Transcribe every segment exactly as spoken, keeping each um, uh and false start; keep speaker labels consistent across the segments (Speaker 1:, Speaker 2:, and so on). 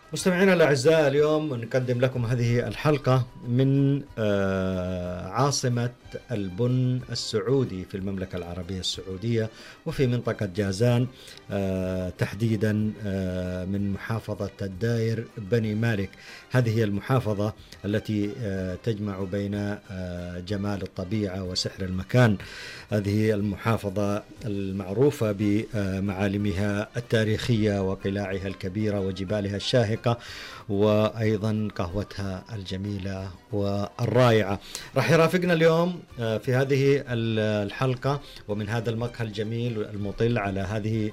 Speaker 1: مستمعينا الأعزاء، اليوم نقدم لكم هذه الحلقة من عاصمة البن السعودي في المملكة العربية السعودية وفي منطقة جازان، تحديدا من محافظة الداير بني مالك. هذه هي المحافظة التي تجمع بين جمال الطبيعة وسحر المكان. هذه المحافظة المعروفة بمعالمها التاريخية وقلاعها الكبيرة وجبالها الشاهقة وأيضا قهوتها الجميلة والرائعة. راح يرافقنا اليوم في هذه الحلقة ومن هذا المقهى الجميل المطل على هذه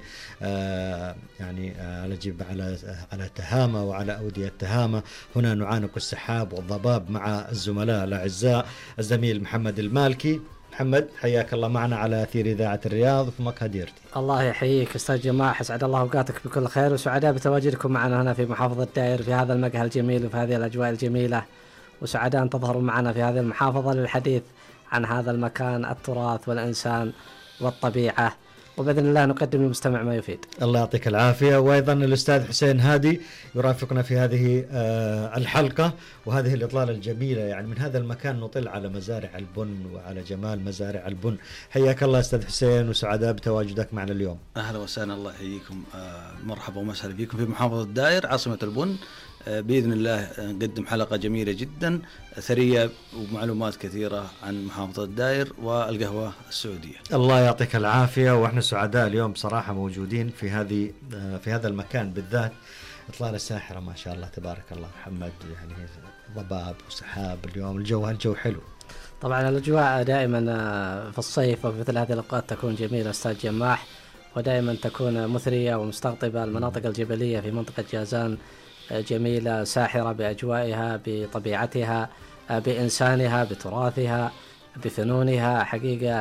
Speaker 1: يعني على جب على على تهامة وعلى أودية تهامة. هنا نعانق السحاب والضباب مع الزملاء الأعزاء الزميل محمد المالكي. محمد، حياك الله معنا على أثير إذاعة الرياض في مقهى ديرتي.
Speaker 2: الله يحييك أستاذ جماح، أسعد الله أوقاتك بكل خير، وسعداء بتواجدكم معنا هنا في محافظة الداير في هذا المقهى الجميل وفي هذه الأجواء الجميلة، وسعداء أن تظهروا معنا في هذه المحافظة للحديث عن هذا المكان، التراث والإنسان والطبيعة، وبإذن الله نقدم للمستمع ما يفيد.
Speaker 1: الله يعطيك العافية. وأيضا الأستاذ حسين هادي يرافقنا في هذه الحلقة وهذه الإطلالة الجميلة. يعني من هذا المكان نطل على مزارع البن وعلى جمال مزارع البن. حياك الله أستاذ حسين، وسعداء بتواجدك معنا اليوم.
Speaker 3: أهلا وسهلا، الله يحييكم، مرحبا ومسهلا بكم في محافظة الداير عاصمة البن. بإذن الله نقدم حلقة جميلة جدا ثرية ومعلومات كثيرة عن محافظة الداير والقهوة السعودية.
Speaker 1: الله يعطيك العافية، وإحنا سعداء اليوم بصراحة موجودين في هذه في هذا المكان بالذات. إطلالة ساحرة ما شاء الله تبارك الله محمد، يعني ضباب وسحاب. اليوم الجو الجو حلو
Speaker 2: طبعا. الأجواء دائما في الصيف وفي مثل هذه الأوقات تكون جميلة أستاذ جماح، ودائما تكون مثرية ومستقطبة. المناطق الجبلية في منطقة جازان جميلة ساحرة بأجوائها، بطبيعتها، بإنسانها، بتراثها، بفنونها. حقيقة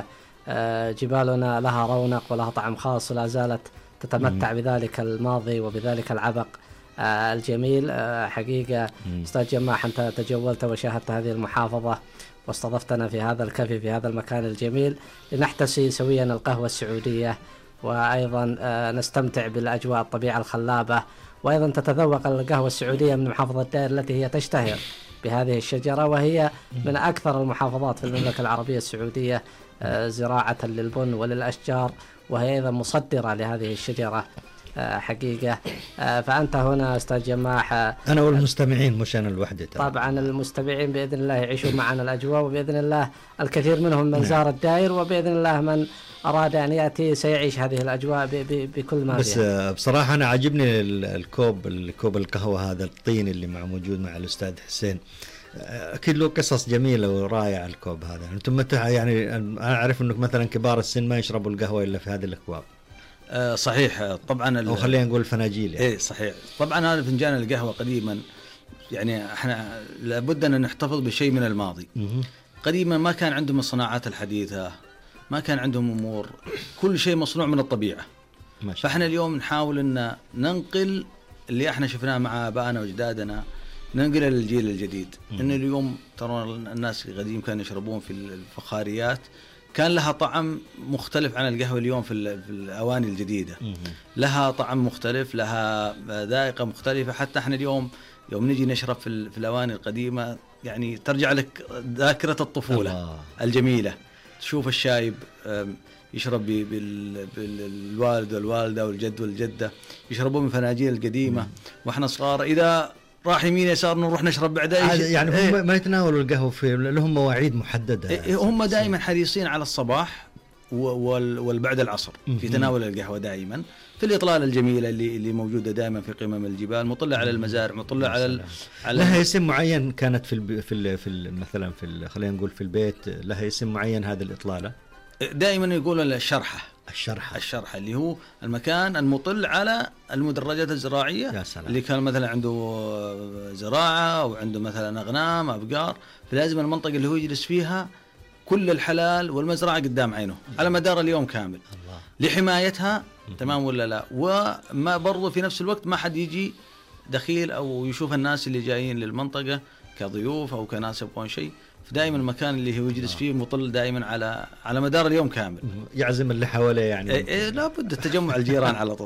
Speaker 2: جبالنا لها رونق ولها طعم خاص، ولا زالت تتمتع بذلك الماضي وبذلك العبق الجميل. حقيقة أستاذ جماح، أنت تجولت وشاهدت هذه المحافظة واستضفتنا في هذا الكافي في هذا المكان الجميل لنحتسي سويا القهوة السعودية، وأيضا نستمتع بالأجواء الطبيعة الخلابة، وأيضا تتذوق القهوة السعودية من محافظة الداير التي هي تشتهر بهذه الشجرة، وهي من أكثر المحافظات في المملكة العربية السعودية زراعة للبن وللأشجار، وهي أيضا مصدرة لهذه الشجرة حقيقة. فأنت هنا أستاذ جماح،
Speaker 1: أنا والمستمعين مش أنا الوحدة.
Speaker 2: طبعا المستمعين بإذن الله يعيشون معنا الأجواء، وبإذن الله الكثير منهم من زار الداير، وبإذن الله من أراد أن يأتي سيعيش هذه الأجواء بكل ما
Speaker 1: بس
Speaker 2: فيها.
Speaker 1: بصراحة أنا عجبني الكوب الكوب القهوة هذا الطين اللي مع موجود مع الأستاذ حسين. أكيد له قصص جميلة ورائعة الكوب هذا. أنتم متى يعني أنا أعرف أنك مثلا كبار السن ما يشربوا القهوة إلا في هذه الأكواب.
Speaker 3: أه صحيح طبعا،
Speaker 1: أو خلينا نقول الفناجيل يعني.
Speaker 3: إيه صحيح طبعا. هذا فنجان القهوة قديما يعني احنا لابد أن نحتفظ بشيء من الماضي. قديما ما كان عندهم الصناعات الحديثة، ما كان عندهم أمور، كل شيء مصنوع من الطبيعة. فاحنا اليوم نحاول أن ننقل اللي احنا شفناه مع آبائنا وأجدادنا، ننقله للجيل الجديد. إن اليوم ترى الناس القديم كانوا يشربون في الفخاريات، كان لها طعم مختلف عن القهوة اليوم في الأواني الجديدة. لها طعم مختلف، لها ذائقة مختلفة. حتى احنا اليوم يوم نجي نشرب في الأواني القديمة يعني ترجع لك ذاكرة الطفولة الله. الجميلة. تشوف الشايب يشرب بالوالد والوالدة والجد والجدة يشربون من فناجيل القديمة، واحنا صغار إذا راح يمين يسار نروح نشرب بعدها.
Speaker 1: يعني هم إيه؟ ما يتناولوا القهوة في لهم مواعيد محددة.
Speaker 3: إيه هم دائما حريصين على الصباح والبعد العصر في تناول القهوة دائما، في الإطلالة الجميلة اللي اللي موجودة دائما في قمم الجبال، مطلع على المزارع، مطلع على على
Speaker 1: لها اسم معين كانت في ال في ال في ال مثلا في خلينا نقول في البيت لها اسم معين هذه الإطلالة.
Speaker 3: دائما يقولون الشرحة
Speaker 1: الشرحة
Speaker 3: الشرحة اللي هو المكان المطل على المدرجات الزراعية اللي كان مثلا عنده زراعة أو عنده مثلا أغنام أبقار، فلازم المنطقة اللي هو يجلس فيها كل الحلال والمزرعة قدام عينه على مدار اليوم كامل الله. لحمايتها تمام ولا لا؟ وما برضو في نفس الوقت ما حد يجي دخيل أو يشوف الناس اللي جايين للمنطقة كضيوف أو كناس يبغون شيء. فدائما المكان اللي هو يجلس فيه مطل دائما على على مدار اليوم كامل،
Speaker 1: يعزم اللي حواليه يعني.
Speaker 3: إيه إيه لابد تجمع الجيران على طول.